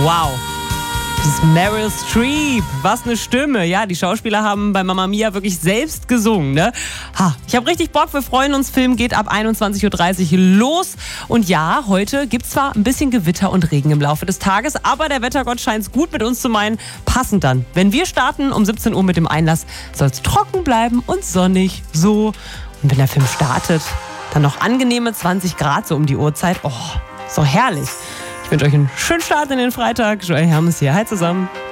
Wow. Das ist Meryl Streep. Was eine Stimme. Ja, die Schauspieler haben bei Mamma Mia wirklich selbst gesungen, ne? Ich habe richtig Bock. Wir freuen uns. Film geht ab 21.30 Uhr los. Und ja, heute gibt es zwar ein bisschen Gewitter und Regen im Laufe des Tages, aber der Wettergott scheint es gut mit uns zu meinen. Passend dann. Wenn wir starten um 17 Uhr mit dem Einlass, soll es trocken bleiben und sonnig. So. Und wenn der Film startet, dann noch angenehme 20 Grad so um die Uhrzeit. Oh, so herrlich. Ich wünsche euch einen schönen Start in den Freitag. Joel Hermes hier. Hi zusammen.